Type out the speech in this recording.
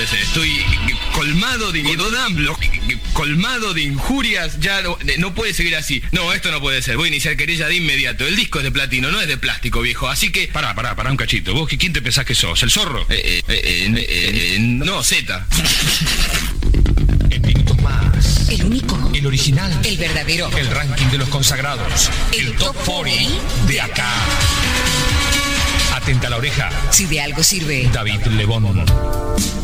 puede ser. Estoy colmado de injurias. Ya no puede seguir así. No, esto no puede ser. Voy a iniciar querella de inmediato. El disco es de platino, no es de plástico, viejo. Así que... Pará un cachito. ¿Vos quién te pensás que sos? ¿El zorro? No, Z. En minutos más. El único. El original. El verdadero. El ranking de los consagrados. El Top 40 de acá. Atenta a la oreja. Si de algo sirve. David Lebón.